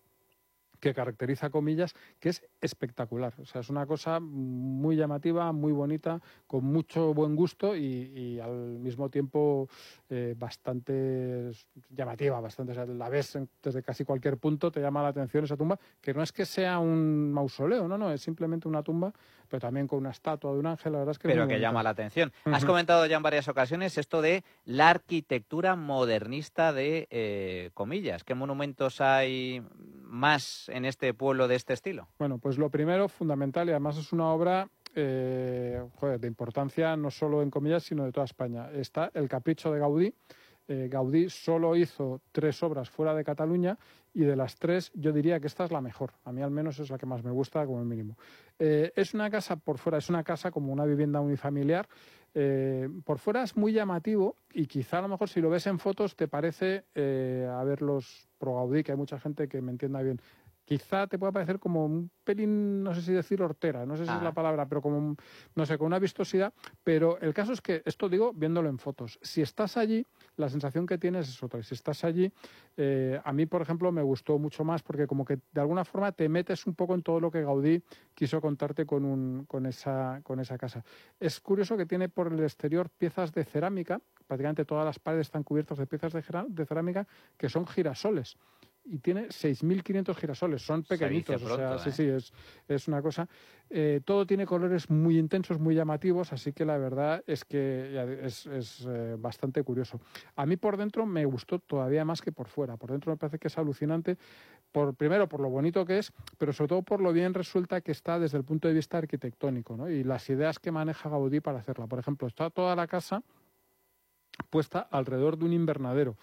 [SPEAKER 3] que caracteriza Comillas, que es espectacular. O sea, es una cosa muy llamativa, muy bonita, con mucho buen gusto y, y al mismo tiempo eh, bastante llamativa, bastante. O sea, la ves desde casi cualquier punto, te llama la atención esa tumba, que no es que sea un mausoleo, no, no, es simplemente una tumba, pero también con una estatua de un ángel, la verdad es que
[SPEAKER 2] Pero
[SPEAKER 3] es muy
[SPEAKER 2] que
[SPEAKER 3] bonita.
[SPEAKER 2] llama la atención.
[SPEAKER 3] Uh-huh.
[SPEAKER 2] Has comentado ya en varias ocasiones esto de la arquitectura modernista de eh, Comillas. ¿Qué monumentos hay más en este pueblo de este estilo?
[SPEAKER 3] Bueno, pues lo primero, fundamental, y además es una obra eh, joder, de importancia no solo en Comillas, sino de toda España. Está El Capricho de Gaudí. Eh, Gaudí solo hizo tres obras fuera de Cataluña y de las tres yo diría que esta es la mejor. A mí al menos es la que más me gusta como mínimo. Eh, es una casa por fuera, es una casa como una vivienda unifamiliar. Eh, por fuera es muy llamativo y quizá a lo mejor si lo ves en fotos te parece eh, a ver los pro Gaudí, que hay mucha gente que me entienda bien. Quizá te pueda parecer como un pelín, no sé si decir hortera, no sé si ah. es la palabra, pero como, un, no sé, con una vistosidad. Pero el caso es que, esto digo viéndolo en fotos, si estás allí, la sensación que tienes es otra. Y si estás allí, eh, a mí, por ejemplo, me gustó mucho más porque como que de alguna forma te metes un poco en todo lo que Gaudí quiso contarte con, un, con, esa, con esa casa. Es curioso que tiene por el exterior piezas de cerámica, prácticamente todas las paredes están cubiertas de piezas de, de cerámica que son girasoles. Y tiene seis mil quinientos girasoles, son pequeñitos, pronto, o sea, ¿eh? sí, sí, es, es una cosa. Eh, todo tiene colores muy intensos, muy llamativos, así que la verdad es que es, es eh, bastante curioso. A mí por dentro me gustó todavía más que por fuera. Por dentro me parece que es alucinante, por, primero por lo bonito que es, pero sobre todo por lo bien resuelta que está desde el punto de vista arquitectónico, ¿no? Y las ideas que maneja Gaudí para hacerla. Por ejemplo, está toda la casa puesta alrededor de un invernadero.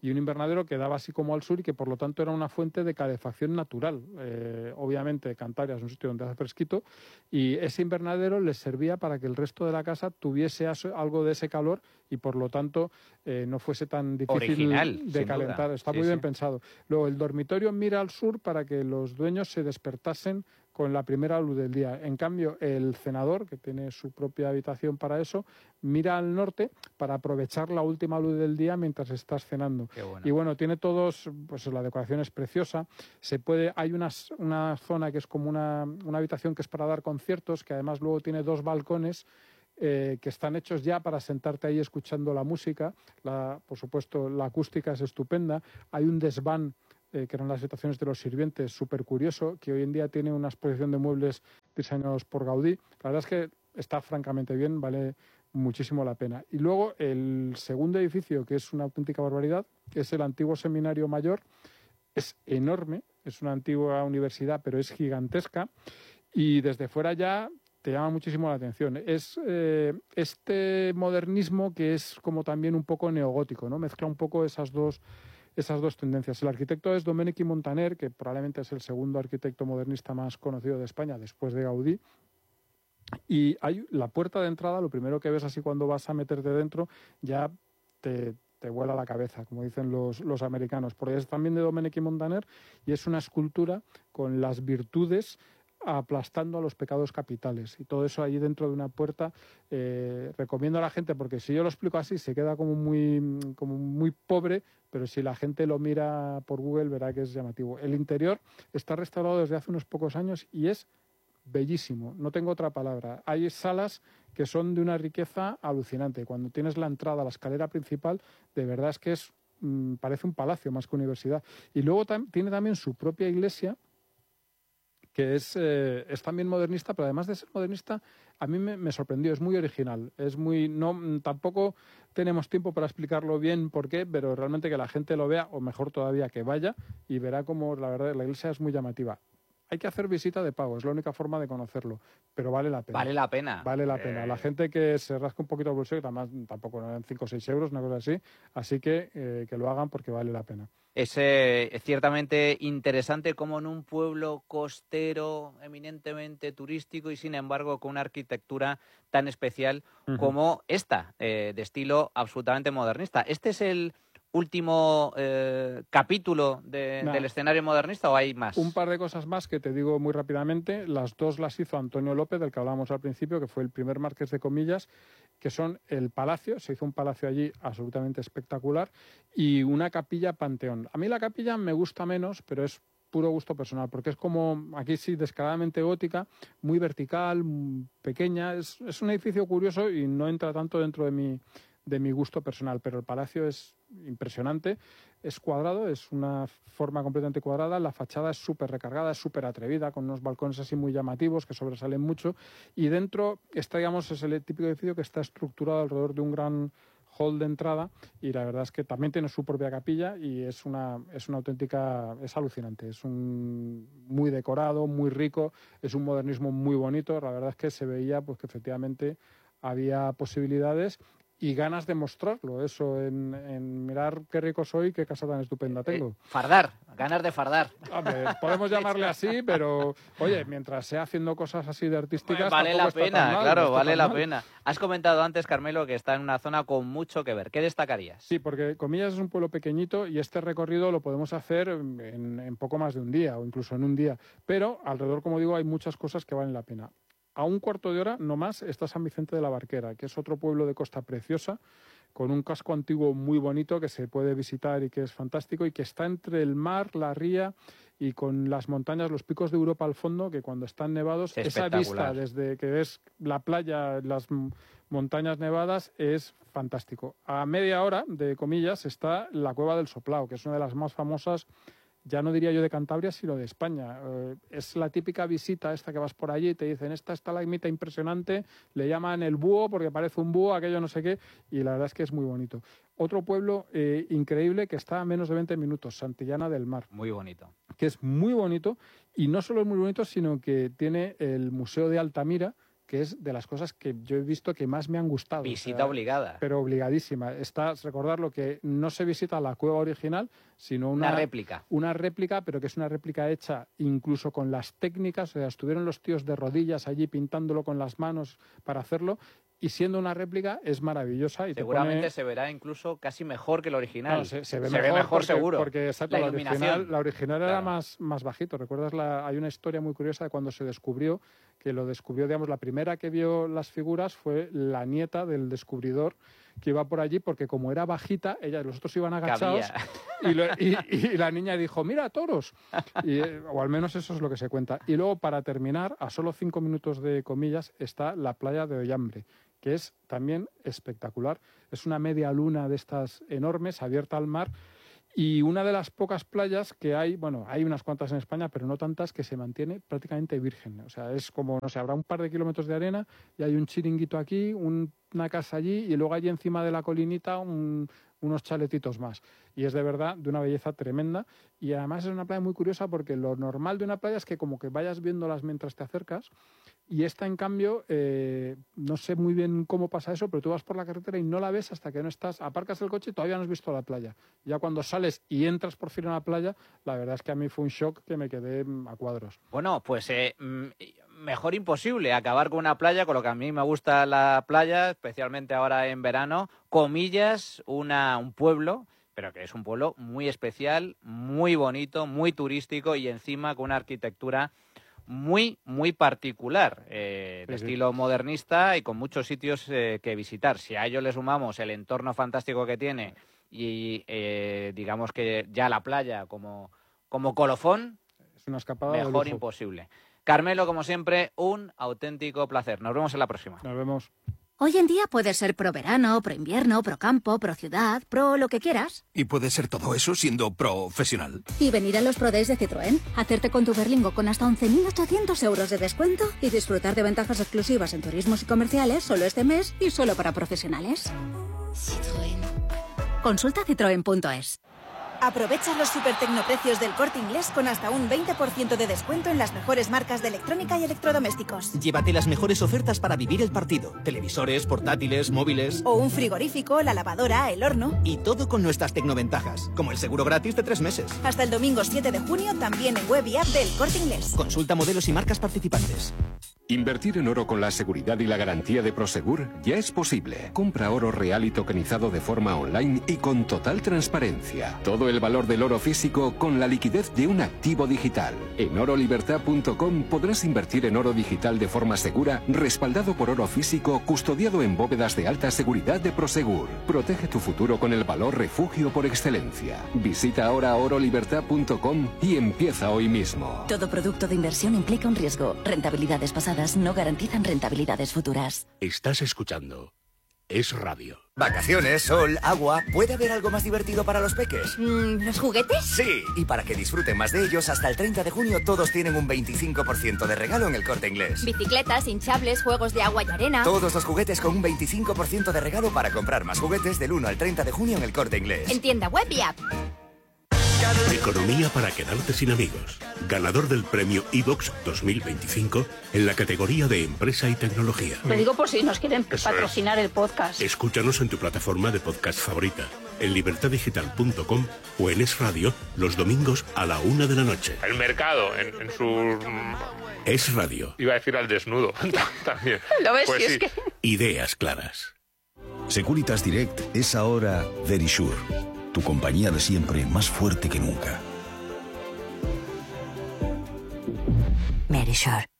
[SPEAKER 3] y un invernadero que daba así como al sur y que por lo tanto era una fuente de calefacción natural. Eh, obviamente Cantabria es un sitio donde hace fresquito y ese invernadero les servía para que el resto de la casa tuviese algo de ese calor y por lo tanto eh, no fuese tan difícil
[SPEAKER 2] Original,
[SPEAKER 3] de
[SPEAKER 2] sin
[SPEAKER 3] calentar.
[SPEAKER 2] duda.
[SPEAKER 3] Está
[SPEAKER 2] Sí,
[SPEAKER 3] muy bien
[SPEAKER 2] sí.
[SPEAKER 3] pensado. Luego el dormitorio mira al sur para que los dueños se despertasen con la primera luz del día. En cambio, el cenador, que tiene su propia habitación para eso, mira al norte para aprovechar la última luz del día mientras estás cenando.
[SPEAKER 2] Qué bueno.
[SPEAKER 3] Y bueno, tiene todos, pues la decoración es preciosa. Se puede, hay una, una zona que es como una, una habitación que es para dar conciertos, que además luego tiene dos balcones eh, que están hechos ya para sentarte ahí escuchando la música. La, por supuesto, la acústica es estupenda. Hay un desván Eh, que eran las habitaciones de los sirvientes, súper curioso, que hoy en día tiene una exposición de muebles diseñados por Gaudí. La verdad es que está francamente bien, vale muchísimo la pena. Y luego el segundo edificio, que es una auténtica barbaridad, es el antiguo Seminario Mayor. Es enorme, es una antigua universidad, pero es gigantesca. Y desde fuera ya te llama muchísimo la atención. Es eh, este modernismo que es como también un poco neogótico, ¿no? Mezcla un poco esas dos esas dos tendencias. El arquitecto es Domenici Montaner, que probablemente es el segundo arquitecto modernista más conocido de España después de Gaudí. Y hay la puerta de entrada, lo primero que ves así cuando vas a meterte dentro, ya te, te vuela la cabeza, como dicen los, los americanos, porque es también de Domenici Montaner y es una escultura con las virtudes aplastando a los pecados capitales y todo eso allí dentro de una puerta. Eh, recomiendo a la gente, porque si yo lo explico así se queda como muy, como muy pobre, pero si la gente lo mira por Google verá que es llamativo. El interior está restaurado desde hace unos pocos años y es bellísimo, no tengo otra palabra. Hay salas que son de una riqueza alucinante. Cuando tienes la entrada a la escalera principal, de verdad es que es mmm, parece un palacio más que universidad. Y luego tam- tiene también su propia iglesia, que es, eh, es también modernista, pero además de ser modernista, a mí me, me sorprendió, es muy original, es muy, no, tampoco tenemos tiempo para explicarlo bien por qué, pero realmente que la gente lo vea, o mejor todavía que vaya, y verá como la verdad la iglesia es muy llamativa. Hay que hacer visita de pago, es la única forma de conocerlo, pero vale la pena.
[SPEAKER 2] Vale la pena.
[SPEAKER 3] Vale la pena.
[SPEAKER 2] Eh...
[SPEAKER 3] La gente que se rasca un poquito el bolsillo, que además tampoco no eran cinco o seis euros, una cosa así, así que eh, que lo hagan porque vale la pena.
[SPEAKER 2] Es eh, ciertamente interesante como en un pueblo costero eminentemente turístico y sin embargo con una arquitectura tan especial uh-huh. como esta, eh, de estilo absolutamente modernista. ¿Este es el último eh, capítulo de,
[SPEAKER 3] nah,
[SPEAKER 2] del escenario modernista o hay más?
[SPEAKER 3] Un par de cosas más que te digo muy rápidamente. Las dos las hizo Antonio López, del que hablábamos al principio, que fue el primer marqués de Comillas, que son el palacio, se hizo un palacio allí absolutamente espectacular, y una capilla panteón. A mí la capilla me gusta menos, pero es puro gusto personal, porque es como, aquí sí, descaradamente gótica, muy vertical, pequeña. Es, es un edificio curioso y no entra tanto dentro de mi, de mi gusto personal, pero el palacio es impresionante. Es cuadrado, es una forma completamente cuadrada, la fachada es súper recargada, es súper atrevida, con unos balcones así muy llamativos que sobresalen mucho, y dentro está, digamos, es el típico edificio que está estructurado alrededor de un gran hall de entrada, y la verdad es que también tiene su propia capilla y es una, es una auténtica, es alucinante, es un muy decorado, muy rico, es un modernismo muy bonito. La verdad es que se veía pues que efectivamente había posibilidades y ganas de mostrarlo, eso, en, en mirar qué rico soy, qué casa tan estupenda tengo.
[SPEAKER 2] Eh, fardar, ganas de fardar.
[SPEAKER 3] Hombre, podemos llamarle así, pero oye, mientras sea haciendo cosas así de artísticas,
[SPEAKER 2] vale la pena,
[SPEAKER 3] mal,
[SPEAKER 2] claro,
[SPEAKER 3] no
[SPEAKER 2] vale la
[SPEAKER 3] mal.
[SPEAKER 2] pena. Has comentado antes, Carmelo, que está en una zona con mucho que ver. ¿Qué destacarías?
[SPEAKER 3] Sí, porque Comillas es un pueblo pequeñito y este recorrido lo podemos hacer en, en poco más de un día o incluso en un día, pero alrededor, como digo, hay muchas cosas que valen la pena. A un cuarto de hora, no más, está San Vicente de la Barquera, que es otro pueblo de costa preciosa, con un casco antiguo muy bonito que se puede visitar y que es fantástico, y que está entre el mar, la ría y con las montañas, los picos de Europa al fondo, que cuando están nevados, esa vista desde que ves la playa, las montañas nevadas, es fantástico. A media hora, de Comillas, está la Cueva del Soplao, que es una de las más famosas, ya no diría yo de Cantabria, sino de España. Eh, es la típica visita esta que vas por allí y te dicen, esta estalagmita impresionante, le llaman el búho porque parece un búho, aquello no sé qué, y la verdad es que es muy bonito. Otro pueblo eh, increíble que está a menos de veinte minutos, Santillana del Mar.
[SPEAKER 2] Muy bonito.
[SPEAKER 3] Que es muy bonito, y no solo es muy bonito, sino que tiene el Museo de Altamira, que es de las cosas que yo he visto que más me han gustado.
[SPEAKER 2] Visita
[SPEAKER 3] o sea,
[SPEAKER 2] obligada.
[SPEAKER 3] Pero obligadísima. Está, recordar lo que no se visita la cueva original, sino una,
[SPEAKER 2] Una réplica.
[SPEAKER 3] Una réplica, pero que es una réplica hecha incluso con las técnicas. O sea, estuvieron los tíos de rodillas allí pintándolo con las manos para hacerlo. Y siendo una réplica es maravillosa. Y
[SPEAKER 2] Seguramente
[SPEAKER 3] te pone...
[SPEAKER 2] se verá incluso casi mejor que el original.
[SPEAKER 3] No, se, se ve
[SPEAKER 2] se
[SPEAKER 3] mejor,
[SPEAKER 2] ve mejor
[SPEAKER 3] porque,
[SPEAKER 2] seguro.
[SPEAKER 3] Porque exacto,
[SPEAKER 2] la,
[SPEAKER 3] la,
[SPEAKER 2] iluminación.
[SPEAKER 3] original, la original era
[SPEAKER 2] Claro.
[SPEAKER 3] más, más bajito. ¿Recuerdas? La, hay una historia muy curiosa de cuando se descubrió, que lo descubrió, digamos, la primera que vio las figuras fue la nieta del descubridor que iba por allí, porque como era bajita, ella, los otros iban agachados y, lo, y, y la niña dijo, mira, toros. Y, o al menos eso es lo que se cuenta. Y luego, para terminar, a solo cinco minutos de comillas, está la playa de Ollambre, que es también espectacular. Es una media luna de estas enormes, abierta al mar, y una de las pocas playas que hay, bueno, hay unas cuantas en España, pero no tantas, que se mantiene prácticamente virgen. O sea, es como, no sé, habrá un par de kilómetros de arena y hay un chiringuito aquí, un, una casa allí, y luego allí encima de la colinita un, unos chaletitos más. Y es de verdad de una belleza tremenda. Y además es una playa muy curiosa porque lo normal de una playa es que como que vayas viéndolas mientras te acercas. Y esta, en cambio, eh, no sé muy bien cómo pasa eso, pero tú vas por la carretera y no la ves hasta que no estás, aparcas el coche y todavía no has visto la playa. Ya cuando sales y entras por fin a la playa, la verdad es que a mí fue un shock que me quedé a cuadros.
[SPEAKER 2] Bueno, pues eh, mejor imposible acabar con una playa, con lo que a mí me gusta la playa, especialmente ahora en verano. Comillas, una, un pueblo, pero que es un pueblo muy especial, muy bonito, muy turístico y encima con una arquitectura muy, muy particular, eh, de
[SPEAKER 3] sí, sí.
[SPEAKER 2] estilo modernista y con muchos sitios eh, que visitar. Si a ello le sumamos el entorno fantástico que tiene y eh, digamos que ya la playa como, como colofón,
[SPEAKER 3] es una escapada de
[SPEAKER 2] mejor
[SPEAKER 3] lujo.
[SPEAKER 2] imposible. Carmelo, como siempre, un auténtico placer. Nos vemos en la próxima.
[SPEAKER 3] Nos vemos.
[SPEAKER 19] Hoy en día puedes ser pro verano, pro invierno, pro campo, pro ciudad, pro lo que quieras.
[SPEAKER 20] Y puede ser todo eso siendo profesional.
[SPEAKER 19] Y venir a los Pro Days de Citroën, hacerte con tu Berlingo con hasta once mil ochocientos euros de descuento y disfrutar de ventajas exclusivas en turismos y comerciales solo este mes y solo para profesionales. Citroën. Consulta citroen punto es.
[SPEAKER 16] Aprovecha los super tecnoprecios del Corte Inglés con hasta un veinte por ciento de descuento en las mejores marcas de electrónica y electrodomésticos.
[SPEAKER 17] Llévate las mejores ofertas para vivir el partido. Televisores, portátiles, móviles...
[SPEAKER 16] O un frigorífico, la lavadora, el horno...
[SPEAKER 17] Y todo con nuestras tecnoventajas, como el seguro gratis de tres meses.
[SPEAKER 16] Hasta el domingo siete de junio también en web y app del Corte Inglés.
[SPEAKER 17] Consulta modelos y marcas participantes.
[SPEAKER 21] Invertir en oro con la seguridad y la garantía de Prosegur ya es posible. Compra oro real y tokenizado de forma online y con total transparencia. Todo el valor del oro físico con la liquidez de un activo digital. En oro libertad punto com podrás invertir en oro digital de forma segura, respaldado por oro físico, custodiado en bóvedas de alta seguridad de Prosegur. Protege tu futuro con el valor refugio por excelencia. Visita ahora oro libertad punto com y empieza hoy mismo.
[SPEAKER 13] Todo producto de inversión implica un riesgo. Rentabilidades pasadas no garantizan rentabilidades futuras.
[SPEAKER 1] Estás escuchando Es Radio.
[SPEAKER 22] Vacaciones, sol, agua. ¿Puede haber algo más divertido para los peques?
[SPEAKER 19] Mm, ¿Los juguetes?
[SPEAKER 22] Sí, y para que disfruten más de ellos, hasta el treinta de junio todos tienen un veinticinco por ciento de regalo en el Corte Inglés.
[SPEAKER 19] Bicicletas, hinchables, juegos de agua y arena.
[SPEAKER 22] Todos los juguetes con un veinticinco por ciento de regalo para comprar más juguetes del uno al treinta de junio en el Corte Inglés.
[SPEAKER 19] En tienda web y app.
[SPEAKER 1] Economía para quedarte sin amigos. Ganador del premio iVox dos mil veinticinco en la categoría de empresa y tecnología.
[SPEAKER 23] Lo digo por si nos quieren
[SPEAKER 1] Eso
[SPEAKER 23] patrocinar el podcast.
[SPEAKER 1] Escúchanos en tu plataforma de podcast favorita, en libertad digital punto com o en Es Radio los domingos a la una de la noche.
[SPEAKER 24] El mercado en, en su...
[SPEAKER 1] Es Radio.
[SPEAKER 24] Iba a decir al desnudo también.
[SPEAKER 23] ¿Lo ves?
[SPEAKER 24] Pues
[SPEAKER 23] Si
[SPEAKER 24] sí.
[SPEAKER 23] es que...
[SPEAKER 1] Ideas claras.
[SPEAKER 15] Securitas Direct es ahora Verisure, tu compañía de siempre más fuerte que nunca.
[SPEAKER 13] Verisure.